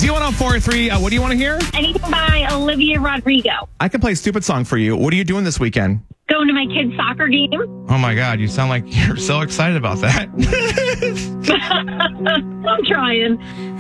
Z1043, what do you want to hear? Anything by Olivia Rodrigo. I can play a stupid song for you. What are you doing this weekend? Going to my kid's soccer game. Oh my God, you sound like you're so excited about that. I'm trying.